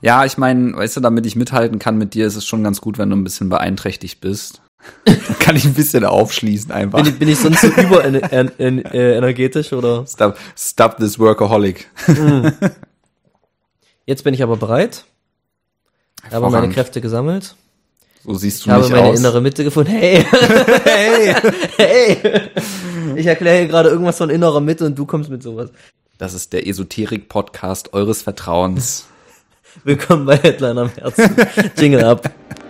Ja, ich meine, weißt du, damit ich mithalten kann mit dir, ist es schon ganz gut, wenn du ein bisschen beeinträchtigt bist. Dann kann ich ein bisschen aufschließen einfach. Bin ich sonst so überenergetisch oder? Stop this workaholic. Jetzt bin ich aber bereit. Ich habe meine Kräfte gesammelt. So siehst du nicht aus. Ich habe meine innere Mitte gefunden. Hey! Hey! Ich erkläre gerade irgendwas von innerer Mitte und du kommst mit sowas. Das ist der Esoterik-Podcast eures Vertrauens. Willkommen bei Headline am Herzen. Jingle ab.